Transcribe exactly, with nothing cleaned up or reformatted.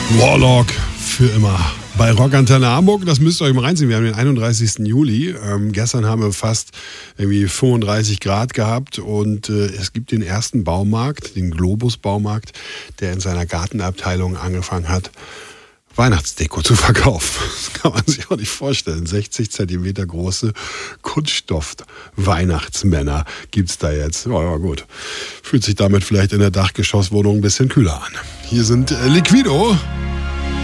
Warlock für immer. Bei Rockantenne Hamburg, das müsst ihr euch mal reinziehen. Wir haben den einunddreißigsten Juli. Ähm, gestern haben wir fast irgendwie fünfunddreißig Grad gehabt und äh, es gibt den ersten Baumarkt, den Globus-Baumarkt, der in seiner Gartenabteilung angefangen hat, Weihnachtsdeko zu verkaufen. Das kann man sich auch nicht vorstellen. sechzig Zentimeter große Kunststoff-Weihnachtsmänner gibt's da jetzt. Ja, ja, gut. Fühlt sich damit vielleicht in der Dachgeschosswohnung ein bisschen kühler an. Hier sind äh, Liquido.